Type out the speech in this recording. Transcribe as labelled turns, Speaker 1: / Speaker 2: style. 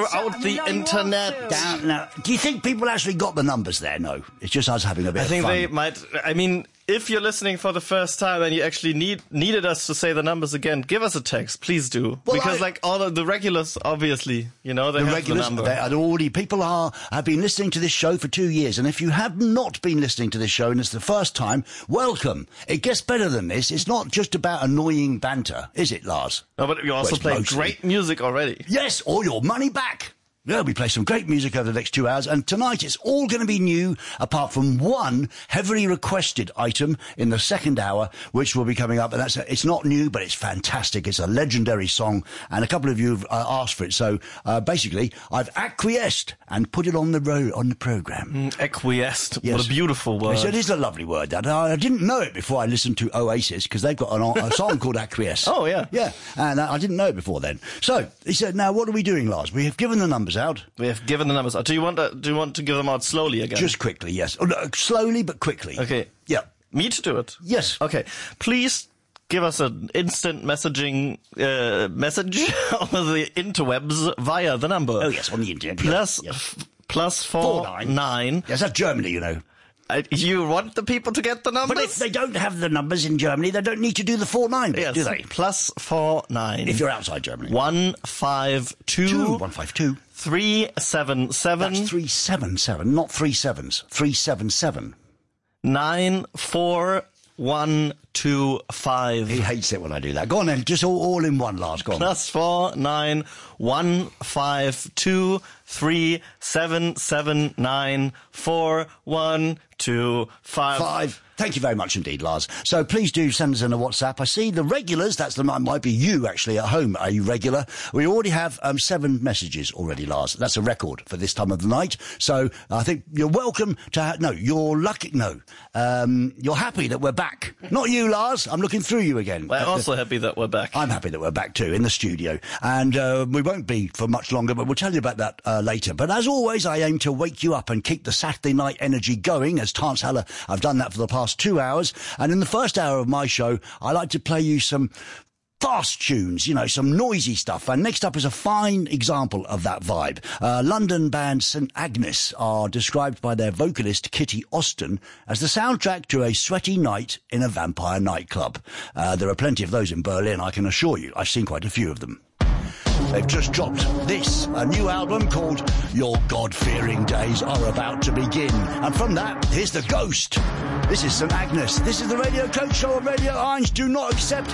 Speaker 1: throughout the internet.
Speaker 2: Now, do you think people actually got the numbers there? No. It's just us having a bit of fun.
Speaker 1: I think they might. I mean, if you're listening for the first time and you actually needed us to say the numbers again, give us a text. Please do. Well, because all of the regulars, obviously, they have the number.
Speaker 2: People have been listening to this show for 2 years. And if you have not been listening to this show and it's the first time, welcome. It gets better than this. It's not just about annoying banter, is it, Lars?
Speaker 1: No, but you also play great music already.
Speaker 2: Yes, or your money back. Yeah, we play some great music over the next 2 hours, and tonight it's all going to be new, apart from one heavily requested item in the second hour, which will be coming up, and it's not new, but it's fantastic. It's a legendary song, and a couple of you have asked for it, so basically, I've acquiesced and put it on the programme.
Speaker 1: Acquiesced? Yes. What a beautiful word.
Speaker 2: Yes, it is a lovely word, that. I didn't know it before I listened to Oasis, because they've got a song called Acquiesce.
Speaker 1: Oh, yeah.
Speaker 2: Yeah, and I didn't know it before then. So, he said, now what are we doing, Lars? We have given the numbers out.
Speaker 1: We have given the numbers out. Do you want to give them out slowly again?
Speaker 2: Just quickly, yes. Oh, no, slowly but quickly.
Speaker 1: Okay.
Speaker 2: Yeah.
Speaker 1: Me to do it?
Speaker 2: Yes.
Speaker 1: Okay. Please give us an instant messaging message over the interwebs via the number.
Speaker 2: Oh, yes, on the internet.
Speaker 1: Plus 49.
Speaker 2: Yes, that's Germany,
Speaker 1: You want the people to get the numbers?
Speaker 2: But if they don't have the numbers in Germany, they don't need to do the 49, do they?
Speaker 1: Plus 49.
Speaker 2: If you're outside Germany.
Speaker 1: 152.
Speaker 2: 152.
Speaker 1: 377.
Speaker 2: That's 377, not 3 sevens. 377.
Speaker 1: 94125.
Speaker 2: He hates it when I do that. Go on then, just all in one, Lars. Go on.
Speaker 1: Plus 49152 3779412
Speaker 2: Thank you very much indeed, Lars. So please do send us in a WhatsApp. I see the regulars, might be you actually at home, a regular. We already have 7 messages already, Lars. That's a record for this time of the night. So I think you're welcome to you're lucky, you're happy that we're back. Not you, Lars. I'm looking through you again.
Speaker 1: We're also happy that we're back.
Speaker 2: I'm happy that we're back too, in the studio. And we won't be for much longer, but we'll tell you about that later. But as always, I aim to wake you up and keep the Saturday night energy going, as Tance Haller, I've done that for the past 2 hours. And in the first hour of my show, I like to play you some fast tunes, some noisy stuff. And next up is a fine example of that vibe. London band St. Agnes are described by their vocalist Kitty Austin as the soundtrack to a sweaty night in a vampire nightclub. There are plenty of those in Berlin, I can assure you. I've seen quite a few of them. They've just dropped a new album called Your God-Fearing Days Are About to Begin. And from that, here's The Ghost. This is St. Agnes. This is the Radio Coach Show on Radio 1. Do not accept